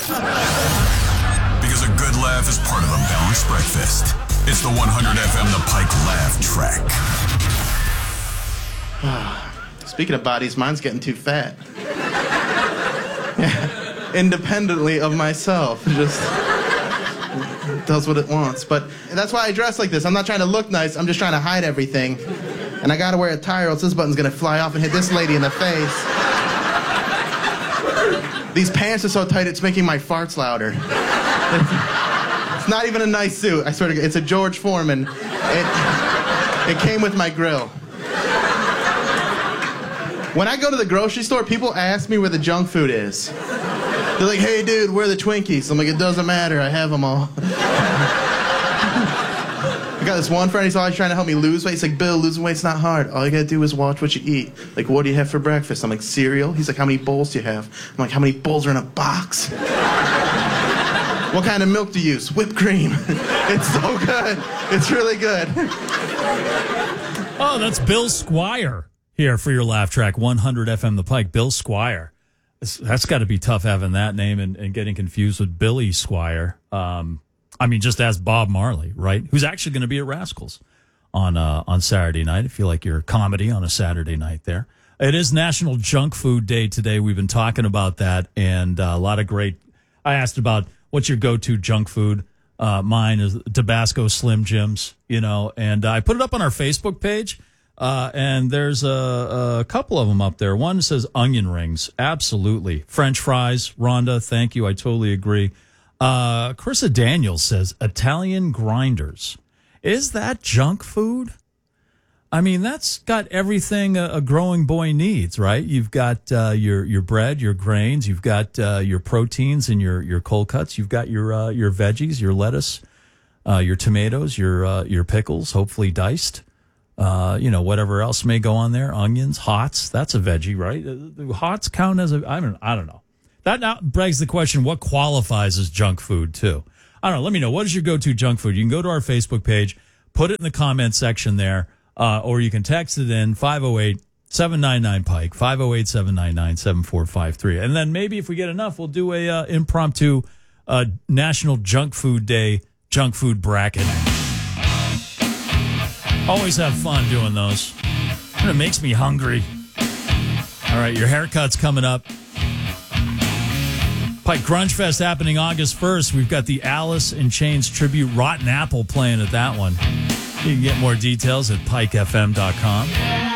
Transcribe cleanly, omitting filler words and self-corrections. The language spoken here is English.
Because a good laugh is part of a balanced breakfast. It's the 100 FM The Pike Laugh Track. Speaking of bodies, mine's getting too fat. Yeah. Independently of myself. It just does what it wants. But that's why I dress like this. I'm not trying to look nice. I'm just trying to hide everything. And I gotta wear a tie or else this button's gonna fly off and hit this lady in the face. These pants are so tight, it's making my farts louder. It's not even a nice suit. I swear to God, it's a George Foreman. It came with my grill. When I go to the grocery store, people ask me where the junk food is. They're like, hey, dude, where are the Twinkies? I'm like, it doesn't matter. I have them all. I got this one friend, he's always trying to help me lose weight. He's like, Bill, losing weight's not hard. All you gotta do is watch what you eat. Like, what do you have for breakfast? I'm like, cereal. He's like, how many bowls do you have? I'm like, how many bowls are in a box? What kind of milk do you use? Whipped cream. It's so good. It's really good. Oh, that's Bill Squire here for your laugh track, 100 FM The Pike. Bill Squire. That's got to be tough having that name and getting confused with Billy Squire. I mean, just ask Bob Marley, right? Who's actually going to be at Rascals on Saturday night. I feel like you're a comedy on a Saturday night there. It is National Junk Food Day today. We've been talking about that, and a lot of great. I asked about what's your go-to junk food. Mine is Tabasco Slim Jims, and I put it up on our Facebook page, and there's a couple of them up there. One says onion rings. Absolutely. French fries. Rhonda, thank you. I totally agree. Carissa Daniels says Italian grinders. Is that junk food? I mean, that's got everything a growing boy needs, right? You've got your bread, your grains, you've got your proteins and your cold cuts, you've got your veggies, your lettuce, your tomatoes, your pickles, hopefully diced. Whatever else may go on there, onions, hots. That's a veggie, right? Hots count as I don't know. That now begs the question, what qualifies as junk food, too? I don't know. Let me know. What is your go-to junk food? You can go to our Facebook page, put it in the comment section there, or you can text it in 508-799-PIKE, 508-799-7453. And then maybe if we get enough, we'll do a impromptu National Junk Food Day junk food bracket. Always have fun doing those. And it makes me hungry. All right, your haircut's coming up. Pike Grunge Fest happening August 1st. We've got the Alice in Chains tribute Rotten Apple playing at that one. You can get more details at pikefm.com.